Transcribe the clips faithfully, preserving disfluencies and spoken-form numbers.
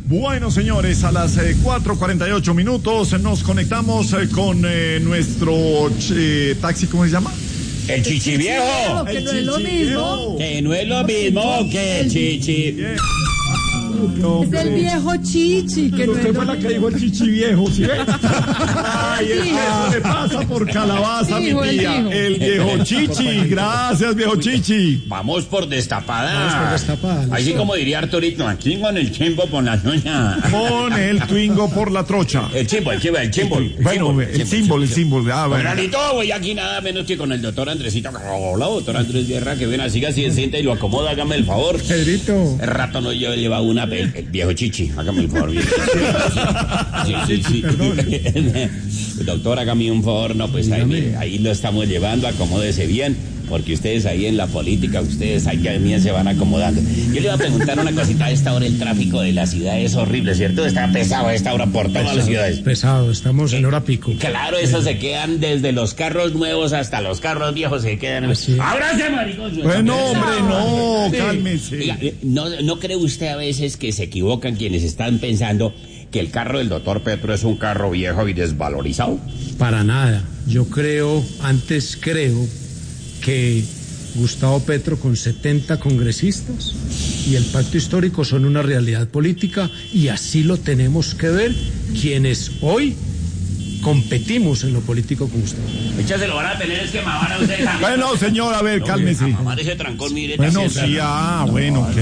Bueno, señores, a las eh, cuatro cuarenta y ocho minutos nos conectamos eh, con eh, nuestro eh, taxi, ¿cómo se llama? El chichiviejo. Que no es lo mismo. Que no es lo mismo que el chichi. No, es el viejo chichi. Que no usted es fue lo la que dijo el chichiviejo, ¿sí? Ay, es que eso le pasa por calabaza, Dijo, mi él tía. dijo. El viejo chichi. Gracias, viejo chichi. Vamos por destapada. Vamos por destapada. Así como diría Arturito, aquí con el chimbo por la ñoña. Con el twingo por la trocha. El chimbo, el chimbo, el chimbo. El Bueno, chimbo, el símbolo, el símbolo. Ah, bueno. Ranito, voy aquí nada menos que con el doctor Andresito. Hola, doctor Andrés Guerra, que ven así, así se sienta y lo acomoda, hágame el favor. Pedrito. El rato no yo lleva una, el, el viejo chichi, hágame el favor. Viejo. Sí, sí, sí. sí. Doctor, hágame un favor, no, pues ahí, mire, ahí lo estamos llevando, acomódese bien. Porque ustedes ahí en la política, ustedes ahí también se van acomodando. Yo le iba a preguntar una cosita. A esta hora el tráfico de la ciudad es horrible, ¿cierto? Está pesado a esta hora por todas las ciudades. Pesado, estamos en hora pico. Claro, eso se quedan desde los carros nuevos hasta los carros viejos, se quedan. Así. ¡Ábrase, maricón! Bueno, hombre, no, cálmese. Oiga, ¿no, ¿no cree usted a veces que se equivocan quienes están pensando que el carro del doctor Petro es un carro viejo y desvalorizado? Para nada. Yo creo, antes creo que Gustavo Petro con setenta congresistas y el pacto histórico son una realidad política y así lo tenemos que ver quienes hoy competimos en lo político con usted. Muchas se lo van a tener es que mamar a ustedes. Bueno, señor, a ver, cálmese. Mamar ese trancón, mire. Bueno, sí, ah, bueno, ok.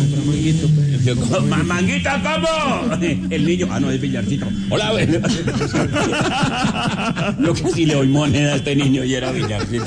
Manguita, ¿cómo? El niño, ah, no, es Villarcito. Hola, bueno. Lo que sí le doy moneda a este niño y era Villarcito.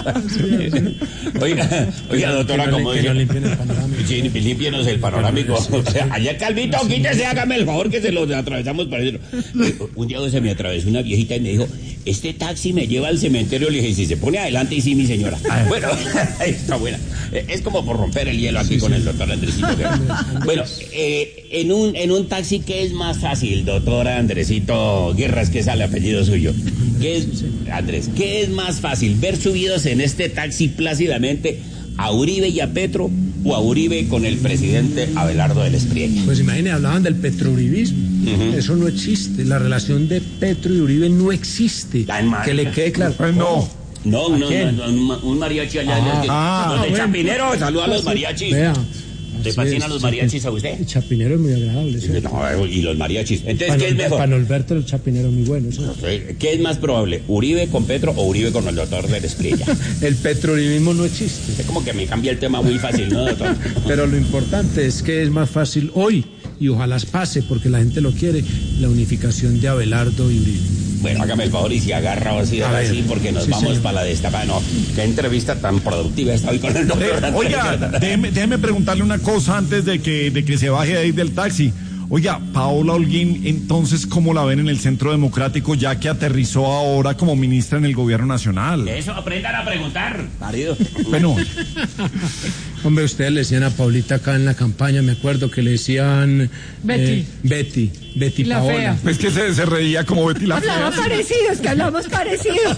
Oiga, oiga, doctora, como dice. Sí, límpienos el panorámico. O sea, allá Calvito, quítese, hágame el favor que se lo atravesamos para adentro. Un día se me atravesó una viejita y me dijo, este taxi me lleva al cementerio. Le dije, si se pone adelante, y sí, mi señora. Bueno, está buena. Es como por romper el hielo aquí sí, con sí. el doctor Andresito. Bueno, eh, en un en un taxi, ¿qué es más fácil, doctor Andresito Guerras, que es el apellido suyo? ¿Qué es, Andrés, qué es más fácil, ver subidos en este taxi plácidamente a Uribe y a Petro, o a Uribe con el presidente Abelardo del Espriella? Pues imagínate, hablaban del petrouribismo. Uh-huh. Eso no existe. La relación de Petro y Uribe no existe. Que le quede claro. Pues no. No, no, no, no, un, un mariachi allá. Ah, ah, los de bueno. Chapinero, saluda a los mariachis. Vea. ¿Le fascinan los mariachis a usted? El Chapinero es muy agradable. ¿Sí? No, y los mariachis. Entonces, Pan ¿qué es mejor? Para Norberto, el Chapinero es muy bueno. ¿Sí? ¿Qué es más probable? ¿Uribe con Petro o Uribe con el doctor del Espriella? El petrouribismo no existe. Es como que me cambia el tema muy fácil, ¿no, doctor? Pero lo importante es que es más fácil hoy, y ojalá pase, porque la gente lo quiere, la unificación de Abelardo y Uribe. Bueno, hágame el favor y si agarra así, así, porque nos sí, vamos señor. para la destapada. No, qué entrevista tan productiva está hoy con el doctor. Eh, oiga, déjeme, déjeme preguntarle una cosa antes de que, de que se baje ahí del taxi. Oiga, Paola Holguín, entonces, ¿cómo la ven en el Centro Democrático, ya que aterrizó ahora como ministra en el Gobierno Nacional? Eso, aprendan a preguntar, marido. Bueno. Hombre, ustedes le decían a Paulita acá en la campaña, me acuerdo que le decían... Betty. Eh, Betty, Betty la Paola. Fea. Es que se, se reía como Betty la Fea. Hablamos parecidos, que hablamos parecidos.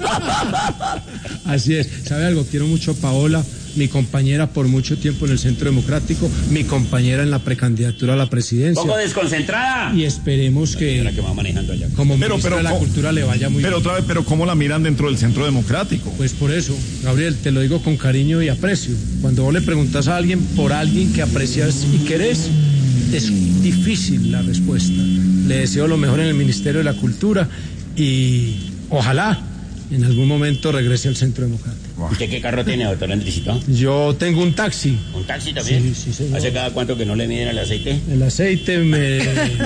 Así es. ¿Sabe algo? Quiero mucho a Paola, mi compañera por mucho tiempo en el Centro Democrático, mi compañera en la precandidatura a la presidencia. Un poco desconcentrada. Y esperemos que, que va manejando allá. como pero, ministra pero, de la Cultura le vaya muy pero bien. Otra vez, pero ¿cómo la miran dentro del Centro Democrático? Pues por eso, Gabriel, te lo digo con cariño y aprecio. Cuando vos le preguntas a alguien por alguien que aprecias y querés, es difícil la respuesta. Le deseo lo mejor en el Ministerio de la Cultura y ojalá en algún momento regrese al Centro Democrático. ¿Usted qué carro tiene, doctor Andresito? Yo tengo un taxi. ¿Un taxi también? Sí, sí, señor. ¿Hace cada cuánto que no le miden el aceite? El aceite me... eh,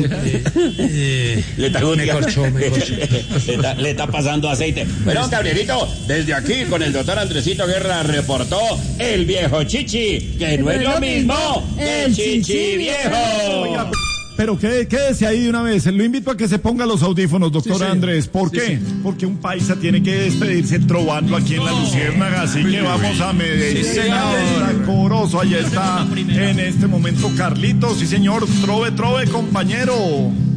eh, le, está me corchó, me corchó. le, está, le está pasando aceite. Bueno, Gabrielito, desde aquí con el doctor Andresito Guerra reportó el viejo chichi, que no es lo mismo que el chichi viejo. Oiga, pero qué, quédese ahí de una vez. Lo invito a que se ponga los audífonos, doctor sí, Andrés. ¿Por sí, qué? Sí. Porque un paisa tiene que despedirse trovando aquí en la Luciérnaga. Así que vamos a Medellín. Sí, señor. Corozo, allá está en este momento Carlitos. Sí, señor. Trove, trove, compañero.